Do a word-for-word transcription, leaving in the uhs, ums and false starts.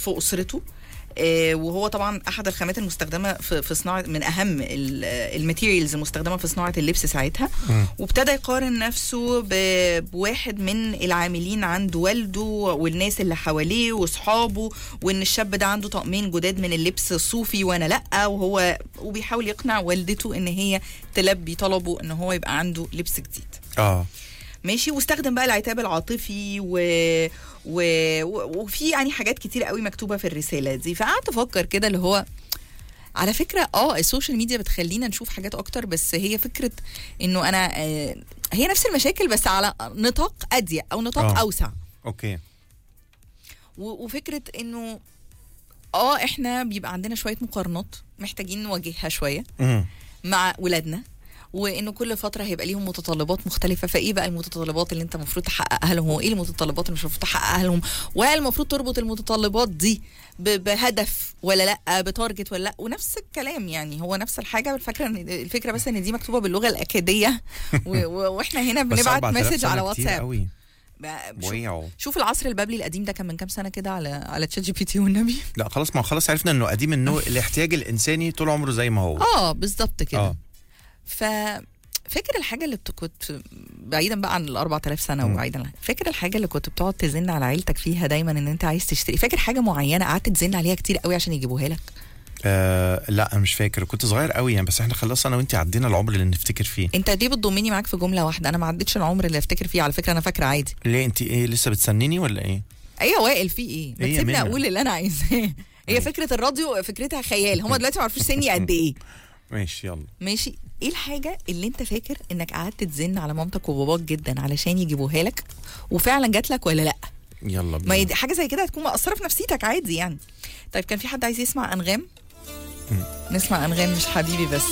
في اسرته. آه وهو طبعا احد الخامات المستخدمه في, في صناعه، من اهم الماتيريالز المستخدمه في صناعه اللبس ساعتها. مم. وابتدى يقارن نفسه بواحد من العاملين عند والده والناس اللي حواليه واصحابه، وان الشاب ده عنده طقمين جداد من اللبس الصوفي وانا لا، وهو وبيحاول يقنع والدته ان هي تلبي طلبه ان هو يبقى عنده لبس جديد. اه ماشي. واستخدم بقى العتاب العاطفي و... و... وفي يعني حاجات كتير قوي مكتوبه في الرساله دي. فقعدت افكر كده اللي هو على فكره اه السوشيال ميديا بتخلينا نشوف حاجات اكتر، بس هي فكره انه انا آه هي نفس المشاكل بس على نطاق اضيق او نطاق أوه. اوسع. اوكي. و... وفكره انه اه احنا بيبقى عندنا شويه مقارنات محتاجين نواجهها شويه امم مع ولادنا، وانه كل فتره هيبقى ليهم متطلبات مختلفه. فايه بقى المتطلبات اللي انت المفروض تحققها لهم، وايه المتطلبات اللي مش المفروض تحققها لهم، وهل المفروض تربط المتطلبات دي بهدف ولا لا، بتارجت ولا لا. ونفس الكلام يعني هو نفس الحاجه. الفكره ان الفكره بس ان دي مكتوبه باللغه الاكاديه واحنا هنا بنبعت مسج على واتساب. شوف العصر البابلي القديم ده كان من كام سنه كده على على تشات جي بي تي والنبي. لا خلاص، ما خلاص عرفنا انه قديم، انه الاحتياج الانساني طول عمره زي ما هو. اه بالظبط كده. اه ففكر الحاجه اللي كنت بعيدا بقى عن ال أربعة آلاف سنه وبعيدا، فاكر الحاجه اللي كنت بتقعد تزن على عيلتك فيها دايما ان انت عايز تشتري، فاكر حاجه معينه قعدت تزن عليها كتير قوي عشان يجيبوها لك؟ آه لا مش فاكر، كنت صغير قوي يعني، بس احنا خلاص انا وانتي عدينا العمر اللي نفتكر فيه. انت ليه بتضمني معاك في جمله واحده؟ انا ما عدتش العمر اللي افتكر فيه على فكره، انا فاكره عادي. ليه انتي ايه لسه بتسنني ولا ايه؟ ايوه وائل في ايه؟ ما تسيبني اقول اللي انا عايزاه. هي فكره الراديو فكرتها خيال، هم دلوقتي ما عرفوش سني قد ايه. ماشي يلا ماشي. ايه الحاجه اللي انت فاكر انك قعدت تزن على مامتك وباباك جدا علشان يجيبوها لك وفعلا جات لك ولا لا؟ يلا بينا. ما يد... حاجه زي كده هتكون مأثره في نفسيتك عادي يعني. طيب كان في حد عايز يسمع انغام؟ م. نسمع انغام مش حبيبي بس.